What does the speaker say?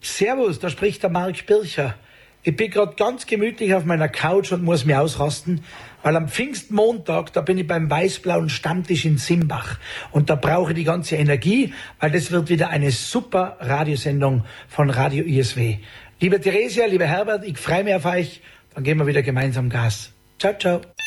Servus, da spricht der Marc Bircher. Ich bin gerade ganz gemütlich auf meiner Couch und muss mich ausrasten, weil am Pfingstmontag, da bin ich beim weiß-blauen Stammtisch in Simbach. Und da brauche ich die ganze Energie, weil das wird wieder eine super Radiosendung von Radio ISW. Liebe Theresia, lieber Herbert, ich freue mich auf euch. Dann geben wir wieder gemeinsam Gas. Ciao, ciao.